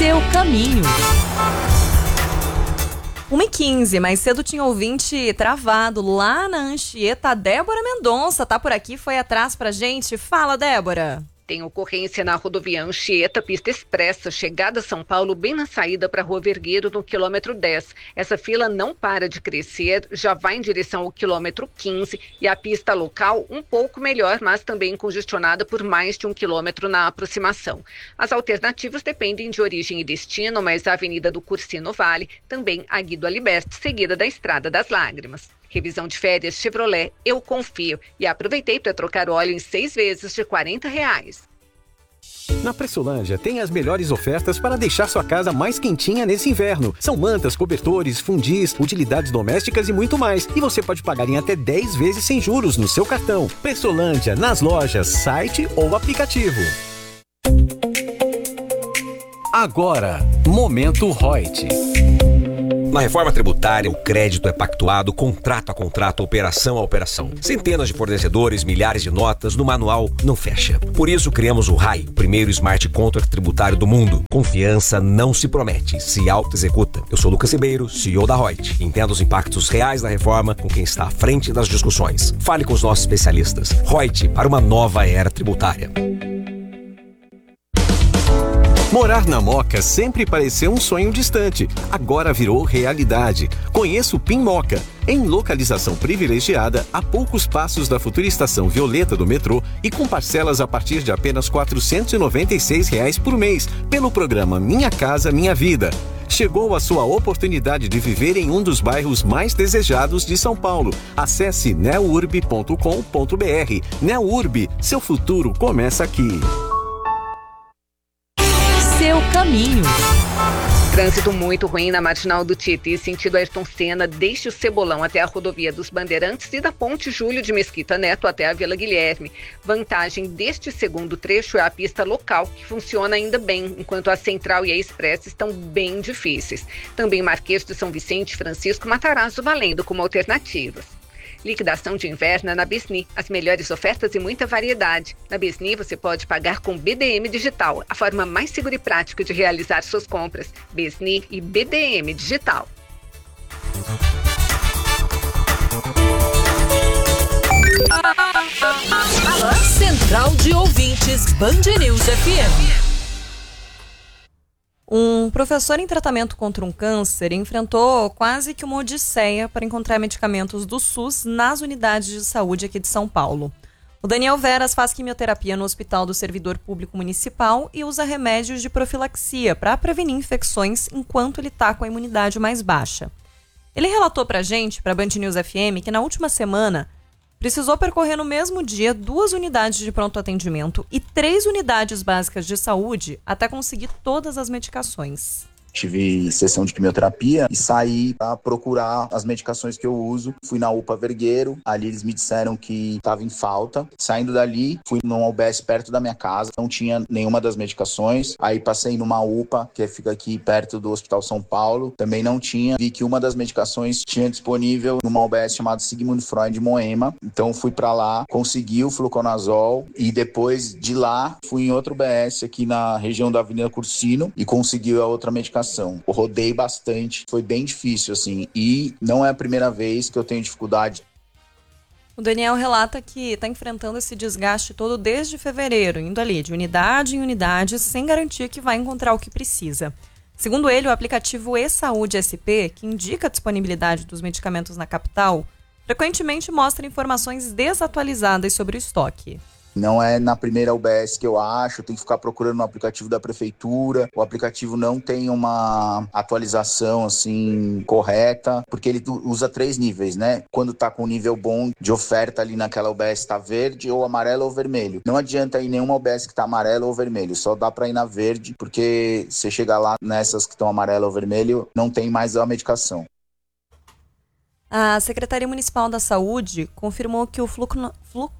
Seu caminho. 1h15, mais cedo tinha ouvinte travado lá na Anchieta. A Débora Mendonça tá por aqui, foi atrás pra gente. Fala, Débora. Tem ocorrência na rodovia Anchieta, pista expressa, chegada a São Paulo, bem na saída para a Rua Vergueiro, no quilômetro 10. Essa fila não para de crescer, já vai em direção ao quilômetro 15 e a pista local um pouco melhor, mas também congestionada por mais de 1 quilômetro na aproximação. As alternativas dependem de origem e destino, mas a Avenida do Cursino Vale, também a Guido Aliberti, seguida da Estrada das Lágrimas. Revisão de férias Chevrolet, eu confio. E aproveitei para trocar óleo em 6 vezes de R$40. Na Pressolândia tem as melhores ofertas para deixar sua casa mais quentinha nesse inverno. São mantas, cobertores, fundis, utilidades domésticas e muito mais. E você pode pagar em até 10 vezes sem juros no seu cartão. Pressolândia, nas lojas, site ou aplicativo. Agora, Momento Reut. Na reforma tributária, o crédito é pactuado contrato a contrato, operação a operação. Centenas de fornecedores, milhares de notas, no manual não fecha. Por isso criamos o RAI, o primeiro smart contract tributário do mundo. Confiança não se promete, se auto-executa. Eu sou Lucas Ribeiro, CEO da Reut. Entenda os impactos reais da reforma com quem está à frente das discussões. Fale com os nossos especialistas. Reut, para uma nova era tributária. Morar na Moca sempre pareceu um sonho distante, agora virou realidade. Conheça o PIN Moca, em localização privilegiada, a poucos passos da futura estação Violeta do metrô e com parcelas a partir de apenas R$ 496 por mês, pelo programa Minha Casa Minha Vida. Chegou a sua oportunidade de viver em um dos bairros mais desejados de São Paulo. Acesse neurb.com.br. Neurb, seu futuro começa aqui. Seu caminho. Trânsito muito ruim na Marginal do Tietê, sentido Ayrton Senna, desde o Cebolão até a rodovia dos Bandeirantes e da Ponte Júlio de Mesquita Neto até a Vila Guilherme. Vantagem deste segundo trecho é a pista local, que funciona ainda bem, enquanto a Central e a Express estão bem difíceis. Também Marquês de São Vicente e Francisco Matarazzo valendo como alternativas. Liquidação de inverno na Besni. As melhores ofertas e muita variedade. Na Besni você pode pagar com BDM Digital, a forma mais segura e prática de realizar suas compras. Besni e BDM Digital. Central de Ouvintes Band News FM. Um professor em tratamento contra um câncer enfrentou quase que uma odisseia para encontrar medicamentos do SUS nas unidades de saúde aqui de São Paulo. O Daniel Veras faz quimioterapia no Hospital do Servidor Público Municipal e usa remédios de profilaxia para prevenir infecções enquanto ele está com a imunidade mais baixa. Ele relatou para a gente, para a Band News FM, que na última semana precisou percorrer no mesmo dia 2 unidades de pronto atendimento e 3 unidades básicas de saúde até conseguir todas as medicações. Tive sessão de quimioterapia e saí para procurar as medicações que eu uso. Fui na UPA Vergueiro, ali eles me disseram que estava em falta. Saindo dali, fui numa UBS perto da minha casa, não tinha nenhuma das medicações. Aí passei numa UPA, que fica aqui perto do Hospital São Paulo, também não tinha. Vi que uma das medicações tinha disponível numa UBS chamada Sigmund Freud Moema. Então fui para lá, consegui o fluconazol e depois de lá fui em outra UBS aqui na região da Avenida Cursino e consegui a outra medicação. Eu rodei bastante, foi bem difícil, assim, e não é a primeira vez que eu tenho dificuldade. O Daniel relata que está enfrentando esse desgaste todo desde fevereiro, indo ali de unidade em unidade, sem garantia que vai encontrar o que precisa. Segundo ele, o aplicativo eSaúde SP, que indica a disponibilidade dos medicamentos na capital, frequentemente mostra informações desatualizadas sobre o estoque. Não é na primeira UBS que eu acho, tem que ficar procurando no aplicativo da prefeitura. O aplicativo não tem uma atualização assim correta, porque ele usa 3 níveis, né? Quando tá com um nível bom de oferta ali naquela UBS tá verde, ou amarelo ou vermelho. Não adianta ir nenhuma UBS que tá amarelo ou vermelho, só dá pra ir na verde, porque você chegar lá nessas que estão amarelo ou vermelho, não tem mais a medicação. A Secretaria Municipal da Saúde confirmou que o fluconazol,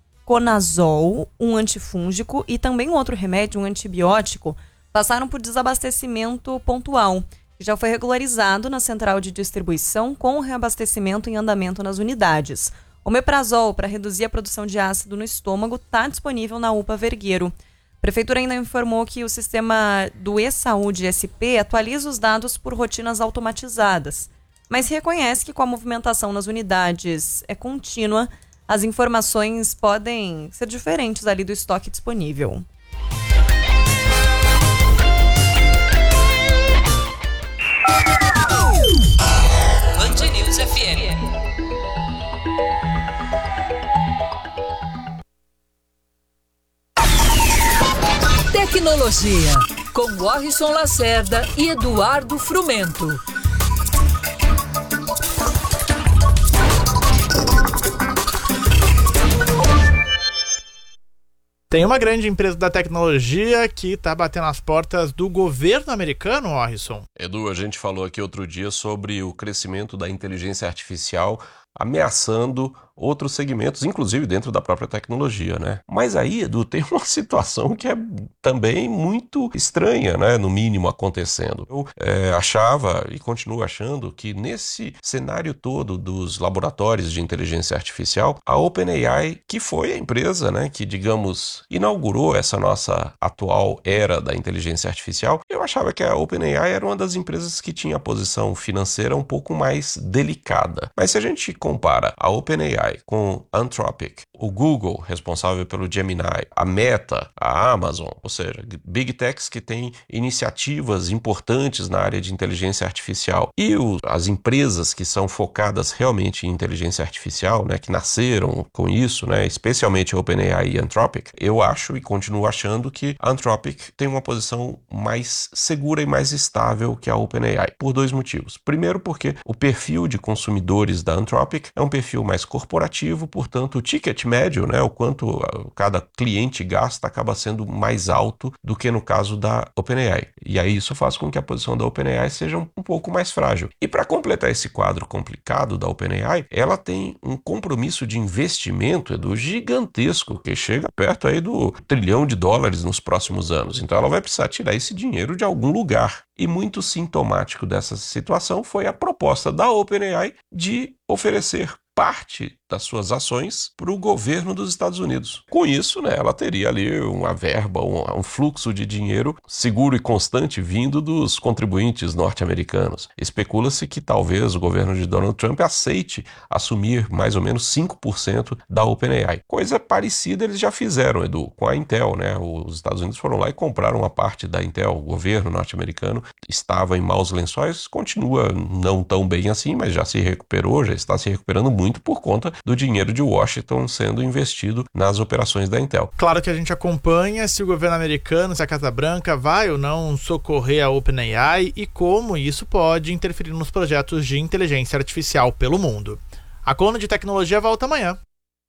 um antifúngico, e também um outro remédio, um antibiótico, passaram por desabastecimento pontual, que já foi regularizado na central de distribuição com o reabastecimento em andamento nas unidades. O omeprazol, para reduzir a produção de ácido no estômago, está disponível na UPA Vergueiro. A Prefeitura ainda informou que o sistema do e-Saúde SP atualiza os dados por rotinas automatizadas, mas reconhece que com a movimentação nas unidades é contínua, as informações podem ser diferentes ali do estoque disponível. Band News FM. Tecnologia, com Warrison Lacerda e Eduardo Frumento. Tem uma grande empresa da tecnologia que está batendo as portas do governo americano, Warrison. Edu, a gente falou aqui outro dia sobre o crescimento da inteligência artificial ameaçando outros segmentos, inclusive dentro da própria tecnologia, né? Mas aí, Edu, tem uma situação que é também muito estranha, né? No mínimo, acontecendo. Eu achava e continuo achando que nesse cenário todo dos laboratórios de inteligência artificial, a OpenAI, que foi a empresa, né, que, digamos, inaugurou essa nossa atual era da inteligência artificial, eu achava que a OpenAI era uma das empresas que tinha a posição financeira um pouco mais delicada. Mas se a gente compara a OpenAI com Anthropic, o Google, responsável pelo Gemini, a Meta, a Amazon, ou seja, Big Techs que têm iniciativas importantes na área de inteligência artificial, e as empresas que são focadas realmente em inteligência artificial, né, que nasceram com isso, né, especialmente a OpenAI e a Anthropic, eu acho e continuo achando que a Anthropic tem uma posição mais segura e mais estável que a OpenAI, por dois motivos. Primeiro, porque o perfil de consumidores da Anthropic é um perfil mais corporativo, portanto o ticket médio, né, o quanto cada cliente gasta, acaba sendo mais alto do que no caso da OpenAI. E aí isso faz com que a posição da OpenAI seja um pouco mais frágil. E para completar esse quadro complicado da OpenAI, ela tem um compromisso de investimento, Edu, gigantesco, que chega perto aí do $1 trilhão nos próximos anos. Então ela vai precisar tirar esse dinheiro de algum lugar. E muito sintomático dessa situação foi a proposta da OpenAI de oferecer parte das suas ações para o governo dos Estados Unidos. Com isso, né, ela teria ali uma verba, um fluxo de dinheiro seguro e constante vindo dos contribuintes norte-americanos. Especula-se que talvez o governo de Donald Trump aceite assumir mais ou menos 5% da OpenAI. Coisa parecida eles já fizeram, Edu, com a Intel, né? Os Estados Unidos foram lá e compraram uma parte da Intel. O governo norte-americano estava em maus lençóis, continua não tão bem assim, mas já se recuperou, já está se recuperando muito por conta do dinheiro de Washington sendo investido nas operações da Intel. Claro que a gente acompanha se o governo americano, se a Casa Branca vai ou não socorrer a OpenAI e como isso pode interferir nos projetos de inteligência artificial pelo mundo. A coluna de tecnologia volta amanhã.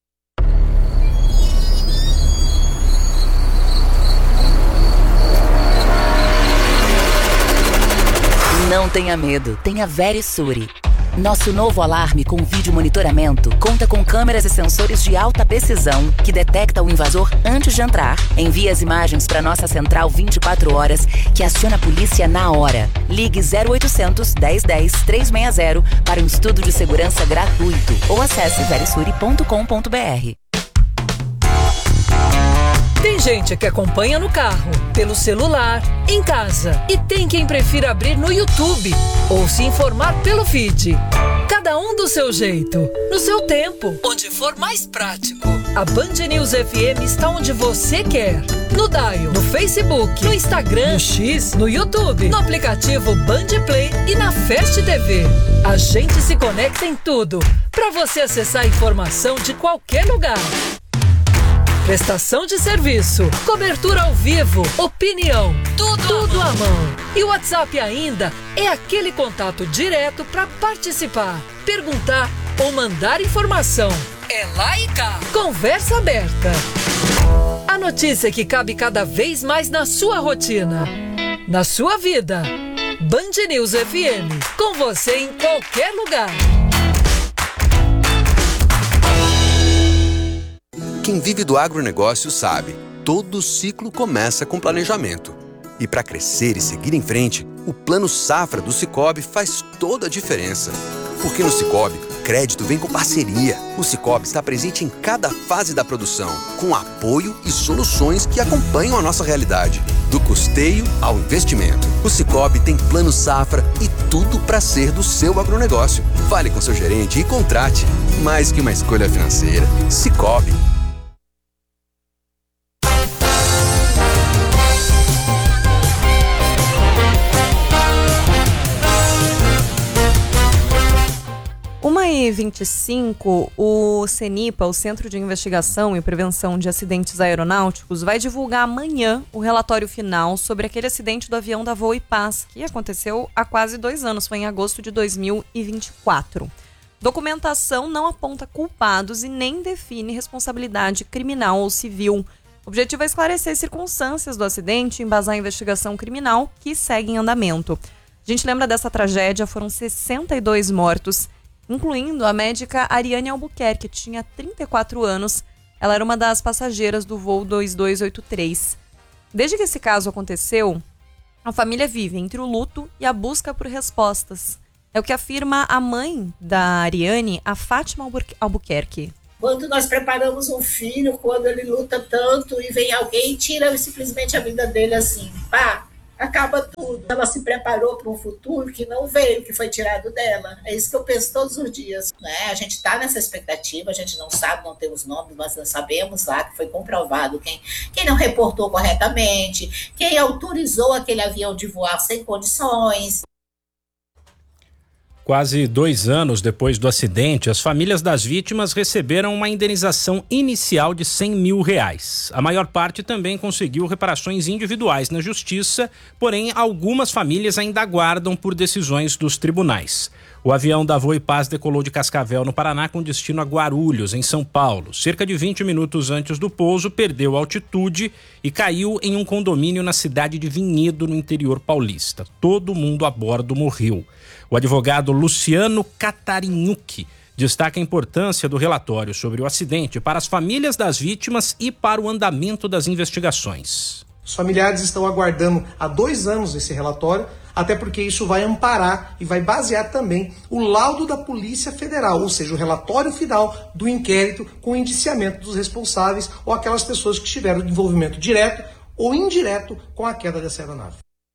Não tenha medo, tenha Verisure. Nosso novo alarme com vídeo monitoramento conta com câmeras e sensores de alta precisão que detecta o invasor antes de entrar, envia as imagens para nossa central 24 horas que aciona a polícia na hora. Ligue 0800 1010 360 para um estudo de segurança gratuito ou acesse verisure.com.br. Tem gente que acompanha no carro, pelo celular, em casa. E tem quem prefira abrir no YouTube ou se informar pelo feed. Cada um do seu jeito, no seu tempo, onde for mais prático. A Band News FM está onde você quer. No Dial, no Facebook, no Instagram, no X, no YouTube, no aplicativo Band Play e na Fast TV. A gente se conecta em tudo, para você acessar a informação de qualquer lugar. Prestação de serviço, cobertura ao vivo, opinião, tudo à mão. E o WhatsApp ainda é aquele contato direto para participar, perguntar ou mandar informação. É lá e cá. Conversa aberta. A notícia que cabe cada vez mais na sua rotina, na sua vida. Band News FM, com você em qualquer lugar. Quem vive do agronegócio sabe, todo ciclo começa com planejamento. E para crescer e seguir em frente, o Plano Safra do Sicoob faz toda a diferença. Porque no Sicoob, crédito vem com parceria. O Sicoob está presente em cada fase da produção, com apoio e soluções que acompanham a nossa realidade. Do custeio ao investimento. O Sicoob tem plano safra e tudo para ser do seu agronegócio. Fale com seu gerente e contrate. Mais que uma escolha financeira. Sicoob. e 25, o CENIPA, o Centro de Investigação e Prevenção de Acidentes Aeronáuticos, vai divulgar amanhã o relatório final sobre aquele acidente do avião da Voo e Paz, que aconteceu há quase 2 anos, foi em agosto de 2024. Documentação não aponta culpados e nem define responsabilidade criminal ou civil. O objetivo é esclarecer as circunstâncias do acidente e embasar a investigação criminal que segue em andamento. A gente lembra dessa tragédia, foram 62 mortos, incluindo a médica Ariane Albuquerque, que tinha 34 anos. Ela era uma das passageiras do voo 2283. Desde que esse caso aconteceu, a família vive entre o luto e a busca por respostas. É o que afirma a mãe da Ariane, a Fátima Albuquerque. Quando nós preparamos um filho, quando ele luta tanto e vem alguém e tira simplesmente a vida dele assim, pá, acaba tudo. Ela se preparou para um futuro que não veio, que foi tirado dela. É isso que eu penso todos os dias. Né? A gente está nessa expectativa, a gente não sabe, não temos nomes, mas nós sabemos lá que foi comprovado quem não reportou corretamente, quem autorizou aquele avião de voar sem condições. Quase 2 anos depois do acidente, as famílias das vítimas receberam uma indenização inicial de R$100 mil. A maior parte também conseguiu reparações individuais na justiça, porém algumas famílias ainda aguardam por decisões dos tribunais. O avião da Voo e Paz decolou de Cascavel, no Paraná, com destino a Guarulhos, em São Paulo. Cerca de 20 minutos antes do pouso, perdeu altitude e caiu em um condomínio na cidade de Vinhedo, no interior paulista. Todo mundo a bordo morreu. O advogado Luciano Catarinhucchi destaca a importância do relatório sobre o acidente para as famílias das vítimas e para o andamento das investigações. Os familiares estão aguardando há 2 anos esse relatório, até porque isso vai amparar e vai basear também o laudo da Polícia Federal, ou seja, o relatório final do inquérito com o indiciamento dos responsáveis ou aquelas pessoas que tiveram envolvimento direto ou indireto com a queda dessa aeronave.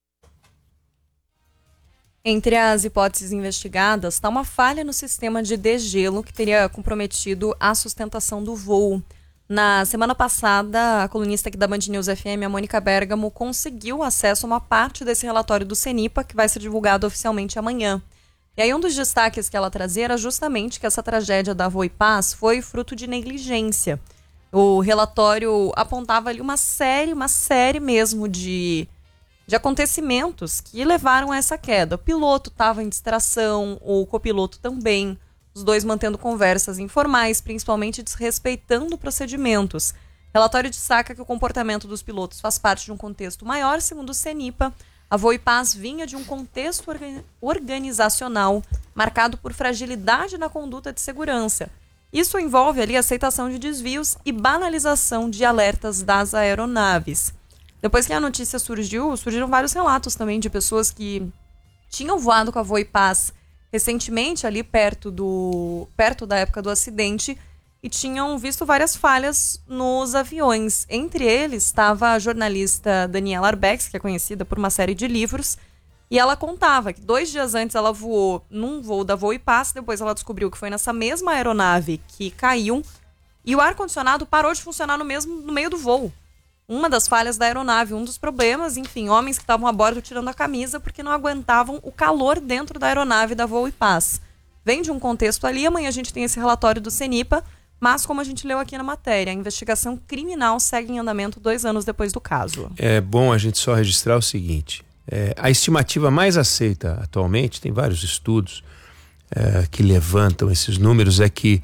Entre as hipóteses investigadas está uma falha no sistema de degelo que teria comprometido a sustentação do voo. Na semana passada, a colunista aqui da Band News FM, a Mônica Bergamo, conseguiu acesso a uma parte desse relatório do CENIPA, que vai ser divulgado oficialmente amanhã. E aí um dos destaques que ela trazia era justamente que essa tragédia da Voo e Paz foi fruto de negligência. O relatório apontava ali uma série mesmo de acontecimentos que levaram a essa queda. O piloto estava em distração, o copiloto também, os dois mantendo conversas informais, principalmente desrespeitando procedimentos. O relatório destaca que o comportamento dos pilotos faz parte de um contexto maior, segundo o CENIPA. A Voo e Paz vinha de um contexto organizacional marcado por fragilidade na conduta de segurança. Isso envolve ali a aceitação de desvios e banalização de alertas das aeronaves. Depois que a notícia surgiram vários relatos também de pessoas que tinham voado com a Voo e Paz recentemente, ali perto da época do acidente, e tinham visto várias falhas nos aviões. Entre eles estava a jornalista Daniela Arbex, que é conhecida por uma série de livros, e ela contava que 2 dias antes ela voou num voo da Voo e Paz, depois ela descobriu que foi nessa mesma aeronave que caiu, e o ar-condicionado parou de funcionar no meio do voo. Uma das falhas da aeronave, um dos problemas, enfim, homens que estavam a bordo tirando a camisa porque não aguentavam o calor dentro da aeronave da Voo e Paz. Vem de um contexto ali, amanhã a gente tem esse relatório do CENIPA, mas como a gente leu aqui na matéria, a investigação criminal segue em andamento 2 anos depois do caso. É bom a gente só registrar o seguinte, a estimativa mais aceita atualmente, tem vários estudos que levantam esses números, é que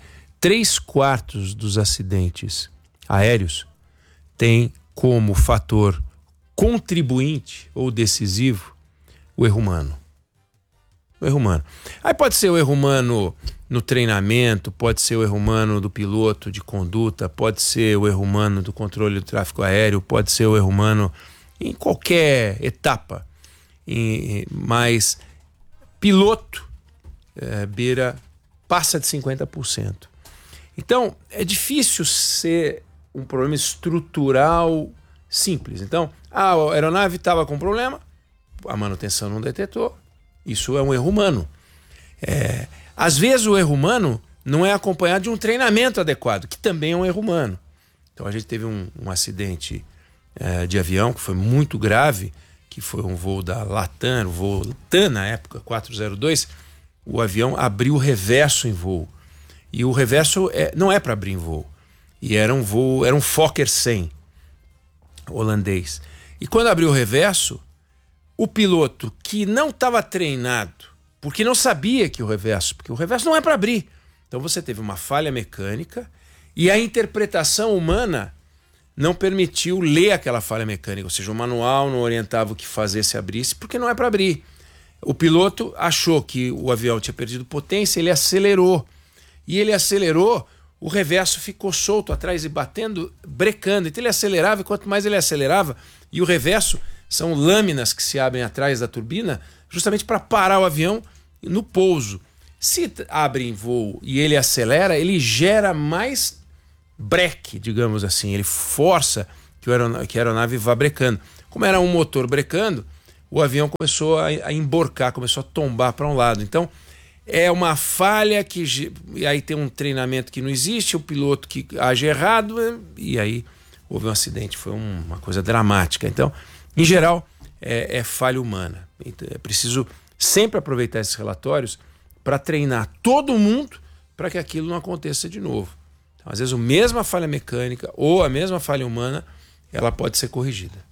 3/4 dos acidentes aéreos têm como fator contribuinte ou decisivo o erro humano. O erro humano. Aí pode ser o erro humano no treinamento, pode ser o erro humano do piloto de conduta, pode ser o erro humano do controle do tráfego aéreo, pode ser o erro humano em qualquer etapa. Mas piloto beira passa de 50%. Então, é difícil ser um problema estrutural simples. Então, a aeronave estava com problema, a manutenção não detectou, isso é um erro humano. Às vezes o erro humano não é acompanhado de um treinamento adequado, que também é um erro humano. Então a gente teve um acidente de avião que foi muito grave, que foi um voo da Latam, o voo TAN na época, 402, o avião abriu o reverso em voo. E o reverso não é para abrir em voo. E era um Fokker 100 holandês. E quando abriu o reverso, o piloto que não estava treinado, porque não sabia que porque o reverso não é para abrir. Então você teve uma falha mecânica e a interpretação humana não permitiu ler aquela falha mecânica, ou seja, o manual não orientava o que fazer se abrisse, porque não é para abrir. O piloto achou que o avião tinha perdido potência, ele acelerou. E ele acelerou, o reverso ficou solto atrás e batendo, brecando. Então ele acelerava, e quanto mais ele acelerava, e o reverso são lâminas que se abrem atrás da turbina, justamente para parar o avião no pouso. Se abre em voo e ele acelera, ele gera mais breque, digamos assim. Ele força que a aeronave vá brecando. Como era um motor brecando, o avião começou a emborcar, começou a tombar para um lado. Então, é uma falha e aí tem um treinamento que não existe, o piloto que age errado, e aí houve um acidente. Foi uma coisa dramática. Então, em geral, é falha humana. Então, é preciso sempre aproveitar esses relatórios para treinar todo mundo para que aquilo não aconteça de novo. Então, às vezes, a mesma falha mecânica ou a mesma falha humana, ela pode ser corrigida.